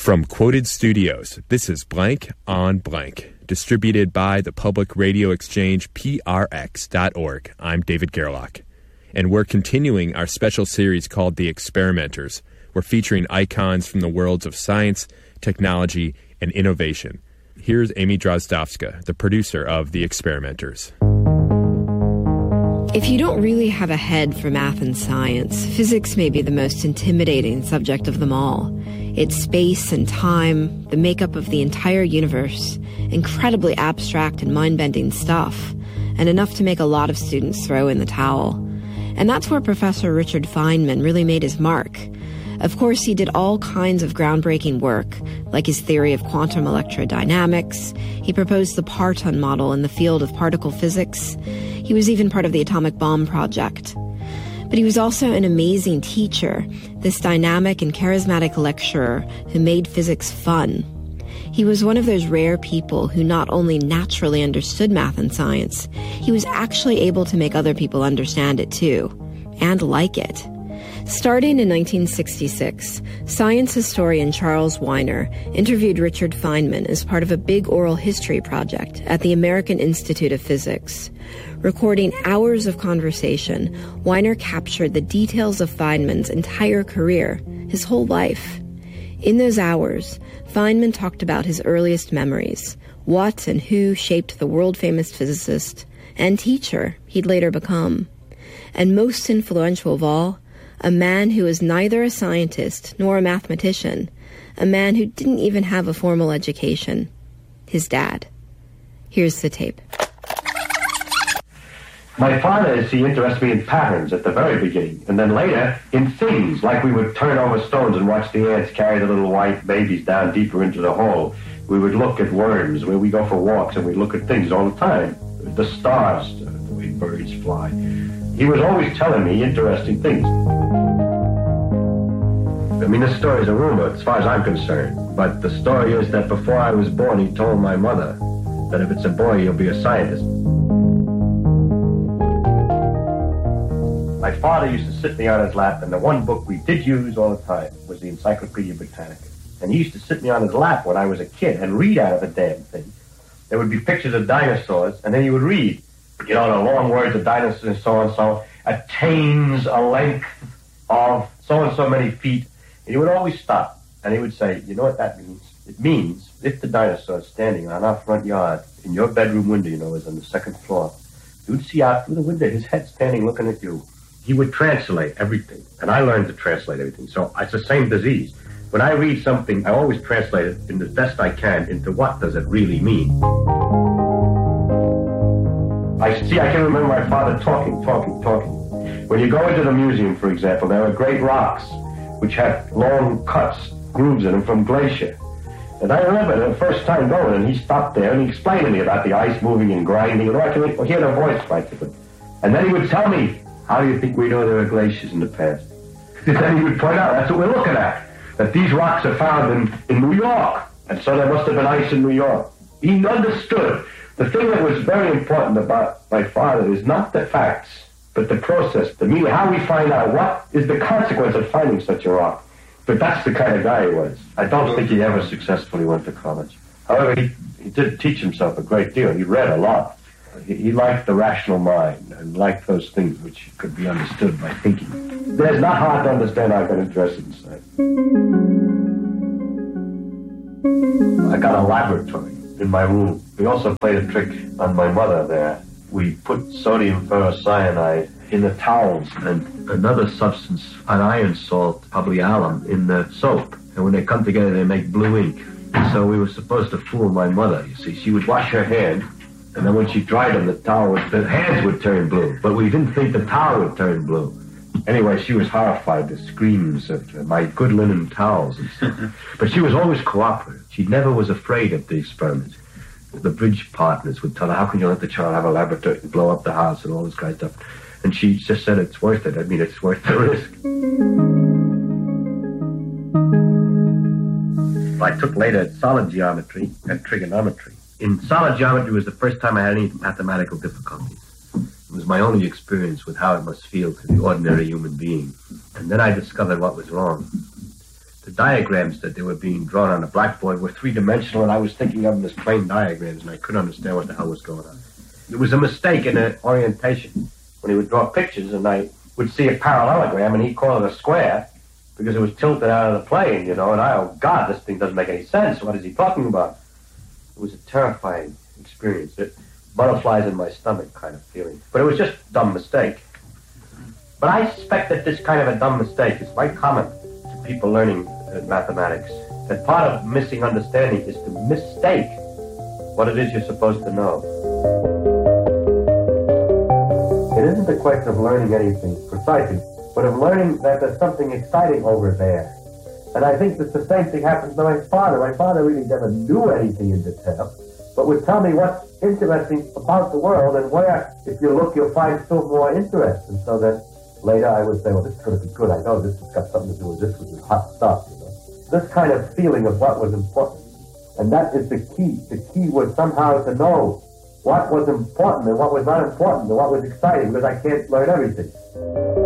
From Quoted Studios, this is Blank on Blank, distributed by the public radio exchange PRX.org. I'm David Gerlach, and we're continuing our special series called The Experimenters. We're featuring icons from the worlds of science, technology, and innovation. Here's Amy Drozdowska, the producer of The Experimenters. If you don't really have a head for math and science, physics may be the most intimidating subject of them all. It's space and time, the makeup of the entire universe, incredibly abstract and mind-bending stuff, and enough to make a lot of students throw in the towel. And that's where Professor Richard Feynman really made his mark. Of course, he did all kinds of groundbreaking work, like his theory of quantum electrodynamics. He proposed the parton model in the field of particle physics. He was even part of the atomic bomb project. But he was also an amazing teacher, this dynamic and charismatic lecturer who made physics fun. He was one of those rare people who not only naturally understood math and science, he was actually able to make other people understand it too, and like it. Starting in 1966, science historian Charles Wiener interviewed Richard Feynman as part of a big oral history project at the American Institute of Physics. Recording hours of conversation, Wiener captured the details of Feynman's entire career, his whole life. In those hours, Feynman talked about his earliest memories, what and who shaped the world-famous physicist and teacher he'd later become. And most influential of all, a man who was neither a scientist nor a mathematician, a man who didn't even have a formal education, his dad. Here's the tape. My father, he interested me in patterns at the very beginning, and then later in things, like we would turn over stones and watch the ants carry the little white babies down deeper into the hole. We would look at worms, where we go for walks, and we look at things all the time. The stars, the way birds fly. He was always telling me interesting things. I mean, this story is a rumor, as far as I'm concerned. But the story is that before I was born, he told my mother that if it's a boy, he'll be a scientist. My father used to sit me on his lap, and the one book we did use all the time was the Encyclopedia Britannica. And he used to sit me on his lap when I was a kid and read out of the damn thing. There would be pictures of dinosaurs, and then he would read, you know, the long words of dinosaurs and so, attains a length of so-and-so many feet. And he would always stop, and he would say, you know what that means? It means if the dinosaur is standing on our front yard, in your bedroom window, you know, is on the second floor, you'd see out through the window his head standing looking at you. He would translate everything, and I learned to translate everything. So it's the same disease. When I read something, I always translate it in the best I can into what does it really mean. I can remember my father talking. When you go into the museum, for example, there are great rocks which had long cuts, grooves in them from glacier. And I remember the first time going, and he stopped there, and he explained to me about the ice moving and grinding, and I could hear the voice right to it. And then he would tell me, how do you think we know there were glaciers in the past? And then he would point out, that's what we're looking at, that these rocks are found in New York, and so there must have been ice in New York. He understood. The thing that was very important about my father is not the facts, but the process, the meaning, how we find out what is the consequence of finding such a rock. But that's the kind of guy he was. I don't think he ever successfully went to college. However, he did teach himself a great deal. He read a lot. He liked the rational mind and liked those things which could be understood by thinking. It's not hard to understand how I got interested in science. I got a laboratory in my room. We also played a trick on my mother there. We put sodium ferrocyanide in the towels and another substance, an iron salt, probably alum, in the soap. And when they come together, they make blue ink. So we were supposed to fool my mother, you see. She would wash her hand, and then when she dried them, the hands would turn blue. But we didn't think the towel would turn blue. Anyway, she was horrified, the screams of my good linen towels and stuff. But she was always cooperative. She never was afraid of the experiments. The bridge partners would tell her, how can you let the child have a laboratory and blow up the house and all this kind of stuff? And she just said it's worth it. I mean, it's worth the risk. I took later solid geometry and trigonometry. In solid geometry was the first time I had any mathematical difficulties. It was my only experience with how it must feel to the ordinary human being. And then I discovered what was wrong. The diagrams that they were being drawn on the blackboard were three-dimensional, and I was thinking of them as plain diagrams, and I couldn't understand what the hell was going on. It was a mistake in the orientation. When he would draw pictures, and I would see a parallelogram, and he'd call it a square, because it was tilted out of the plane, and oh, God, this thing doesn't make any sense. What is he talking about? It was a terrifying experience. Butterflies in my stomach kind of feeling. But it was just a dumb mistake. But I suspect that this kind of a dumb mistake is quite common to people learning mathematics. That part of missing understanding is to mistake what it is you're supposed to know. It isn't a question of learning anything precisely, but of learning that there's something exciting over there. And I think that the same thing happens to my father. My father really never knew anything in detail, but would tell me what's interesting about the world, and where, if you look, you'll find still more interest. And so that later I would say, well, this is going to be good. I know this has got something to do with this, which is hot stuff. This kind of feeling of what was important. And that is the key. The key was somehow to know what was important and what was not important and what was exciting, because I can't learn everything.